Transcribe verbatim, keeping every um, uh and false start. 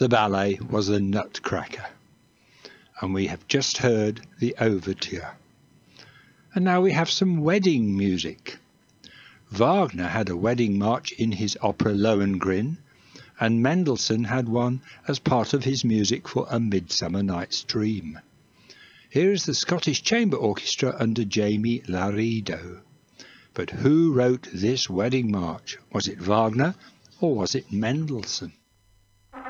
The ballet was the Nutcracker, and we have just heard the overture. And now we have some wedding music. Wagner had a wedding march in his opera Lohengrin, and Mendelssohn had one as part of his music for A Midsummer Night's Dream. Here is the Scottish Chamber Orchestra under Jamie Laredo. But who wrote this wedding march? Was it Wagner or was it Mendelssohn?